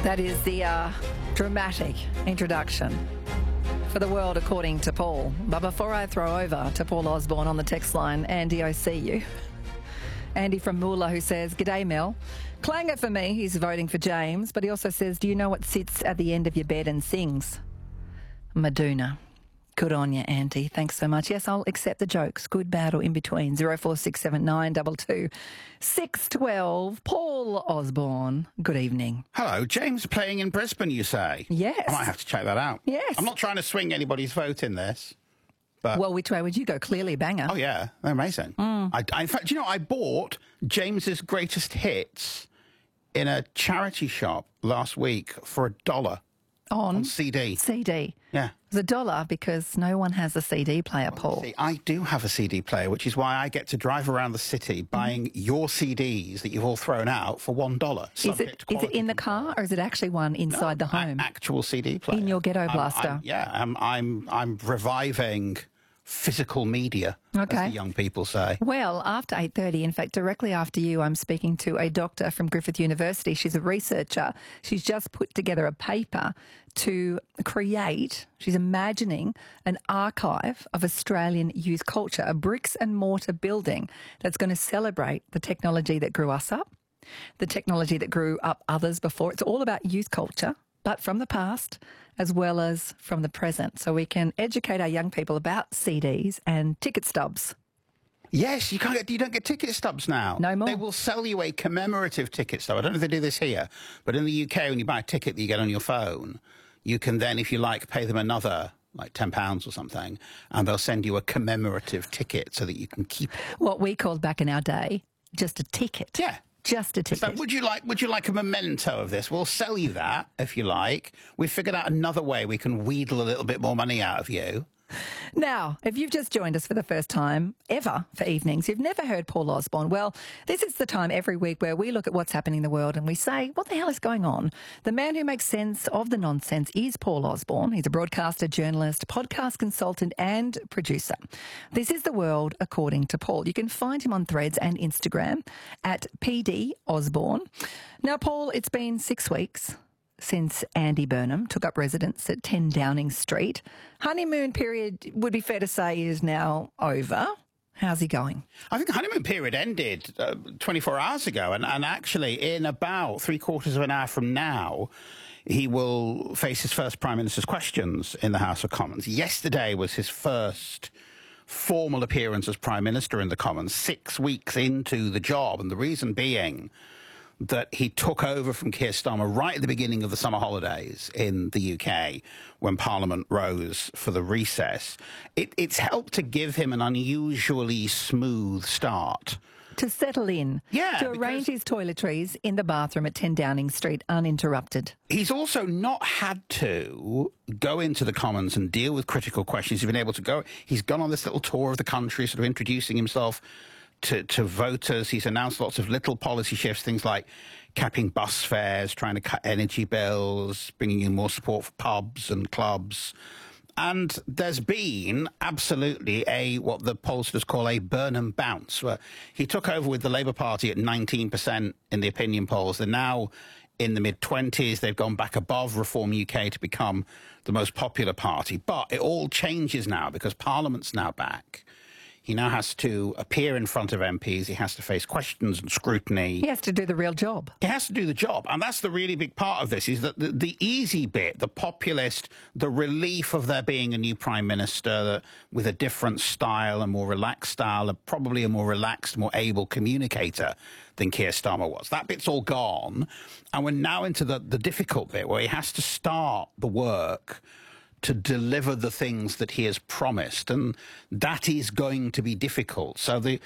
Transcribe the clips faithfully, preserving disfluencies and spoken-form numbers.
That is the uh, dramatic introduction for the world according to Paul. But before I throw over to Paul Osborne on the text line, Andy, I see you. Andy from Moola, who says, "G'day, Mel. Clanger for me." He's voting for James, but he also says, "Do you know what sits at the end of your bed and sings?" Maduna. Good on you, Andy. Thanks so much. Yes, I'll accept the jokes. Good, bad or in between. zero four six seven nine two two six one two. Paul Osborne, good evening. Hello. James playing in Brisbane, you say? Yes. I might have to check that out. Yes. I'm not trying to swing anybody's vote in this. But Well, which way would you go? Clearly banger. Oh, yeah. They're amazing. Mm. I, I, in fact, you know, I bought James's greatest hits in a charity shop last week for a dollar. On, on C D. C D. Yeah. It's a dollar because no one has a C D player, Paul. See, I do have a C D player, which is why I get to drive around the city buying mm. your C Ds that you've all thrown out for one dollar. Is it, is it in the car or is it actually one inside no, the home? Actual C D player. In your ghetto blaster? I'm, I'm, yeah, I'm, I'm, I'm reviving physical media, okay. as the young people say. Well, after eight thirty, in fact, directly after you, I'm speaking to a doctor from Griffith University. She's a researcher. She's just put together a paper to create, she's imagining an archive of Australian youth culture, a bricks and mortar building that's going to celebrate the technology that grew us up, the technology that grew up others before. It's all about youth culture, but from the past as well as from the present, so we can educate our young people about C Ds and ticket stubs. Yes, you can't get, you don't get ticket stubs now. No more. They will sell you a commemorative ticket stub. I don't know if they do this here, but in the U K, when you buy a ticket that you get on your phone, you can then, if you like, pay them another, like ten pounds or something, and they'll send you a commemorative ticket so that you can keep it. What we called back in our day, just a ticket. Yeah. Just a ticket. So would you like would you like a memento of this? We'll sell you that, if you like. We've figured out another way we can wheedle a little bit more money out of you. Now, if you've just joined us for the first time ever for evenings, you've never heard Paul Osborne, well, this is the time every week where we look at what's happening in the world and we say, what the hell is going on? The man who makes sense of the nonsense is Paul Osborne. He's a broadcaster, journalist, podcast consultant and producer. This is The World According to Paul. You can find him on Threads and Instagram at P D Osborne. Now, Paul, it's been six weeks since Andy Burnham took up residence at ten Downing Street. Honeymoon period, would be fair to say, is now over. How's he going? I think the honeymoon period ended uh, twenty-four hours ago, and, and actually in about three quarters of an hour from now, he will face his first Prime Minister's questions in the House of Commons. Yesterday was his first formal appearance as Prime Minister in the Commons, six weeks into the job, and the reason being that he took over from Keir Starmer right at the beginning of the summer holidays in the U K when Parliament rose for the recess. It, it's helped to give him an unusually smooth start. To settle in. Yeah. To arrange his toiletries in the bathroom at ten Downing Street uninterrupted. He's also not had to go into the Commons and deal with critical questions. He's been able to go. He's gone on this little tour of the country, sort of introducing himself To, to voters. He's announced lots of little policy shifts, things like capping bus fares, trying to cut energy bills, bringing in more support for pubs and clubs. And there's been absolutely a, what the pollsters call a Burnham bounce, where he took over with the Labour Party at nineteen percent in the opinion polls. They're now in the mid-twenties. They've gone back above Reform U K to become the most popular party. But it all changes now because Parliament's now back. He now has to appear in front of M Ps. He has to face questions and scrutiny. He has to do the real job. He has to do the job. And that's the really big part of this, is that the, the easy bit, the populist, the relief of there being a new Prime Minister with a different style, a more relaxed style, a, probably a more relaxed, more able communicator than Keir Starmer was. That bit's all gone. And we're now into the, the difficult bit where he has to start the work to deliver the things that he has promised, and that is going to be difficult. So the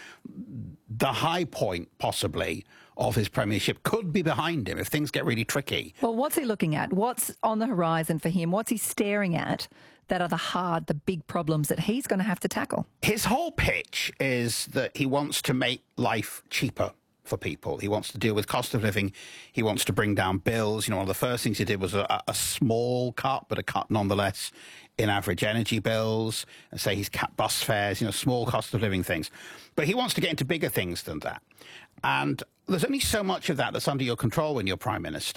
the high point, possibly, of his premiership could be behind him if things get really tricky. Well, what's he looking at? What's on the horizon for him? What's he staring at that are the hard, the big problems that he's going to have to tackle? His whole pitch is that he wants to make life cheaper for people. He wants to deal with cost of living. He wants to bring down bills. You know, one of the first things he did was a, a small cut, but a cut nonetheless in average energy bills. And say he's capped bus fares, you know, small cost of living things. But he wants to get into bigger things than that. And there's only so much of that that's under your control when you're Prime Minister.